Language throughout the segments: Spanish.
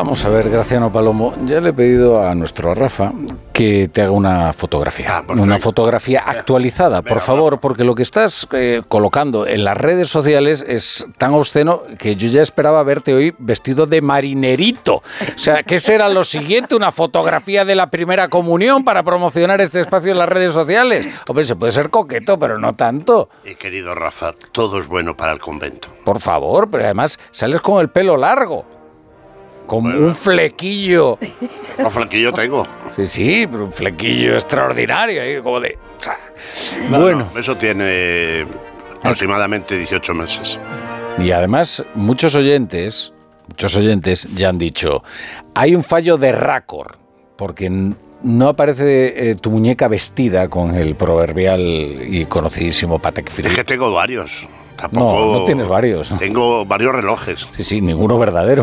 Vamos a ver, Graciano Palomo, ya le he pedido a nuestro Rafa que te haga una fotografía, una fotografía actualizada, por favor, porque lo que estás colocando en las redes sociales es tan obsceno que yo ya esperaba verte hoy vestido de marinerito. O sea, ¿qué será lo siguiente? ¿Una fotografía de la primera comunión para promocionar este espacio en las redes sociales? Hombre, se puede ser coqueto, pero no tanto. Querido Rafa, todo es bueno para el convento. Por favor, pero además sales con el pelo largo. Con un flequillo. Un flequillo tengo. Sí, pero un flequillo extraordinario, como de... Bueno, eso tiene aproximadamente 18 meses. Y además, muchos oyentes ya han dicho, hay un fallo de récord, porque no aparece tu muñeca vestida con el proverbial y conocidísimo Patek Philippe. Es que tengo varios. Tampoco, no tienes varios. Tengo varios relojes. Sí, ninguno verdadero.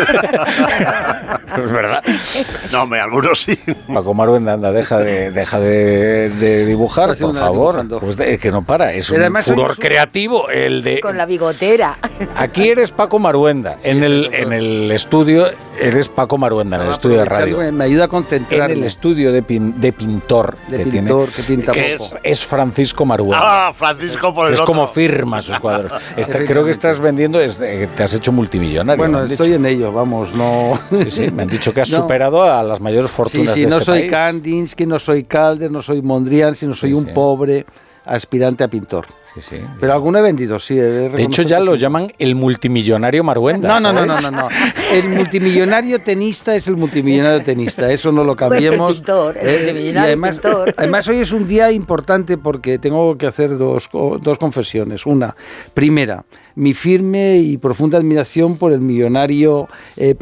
Es verdad. No, algunos sí. Paco Maruenda, anda, deja de dibujar, por favor. Pues es que no para, es un furor creativo el de... Con la bigotera. Aquí eres Paco Maruenda, sí, en el estudio eres Paco Maruenda, en el estudio de radio. Me ayuda a concentrarme. En el estudio de pintor. Que pinta poco. Es Francisco Maruenda. Ah, Francisco por el otro. Es como firma sus cuadros. Creo que estás vendiendo, te has hecho multimillonario. Bueno, estoy en ello, vamos, no... Sí, me han dicho que has superado a las mayores fortunas de este país. Sí, no soy Kandinsky, no soy Calder, no soy Mondrian, sino soy un pobre aspirante a pintor. Sí. Pero alguno he vendido, sí. De hecho, ya lo llaman el multimillonario Maruenda. No. El multimillonario tenista es el multimillonario tenista. Eso no lo cambiemos. El pintor, el multimillonario pintor. Además, hoy es un día importante porque tengo que hacer dos confesiones. Una, primera, mi firme y profunda admiración por el millonario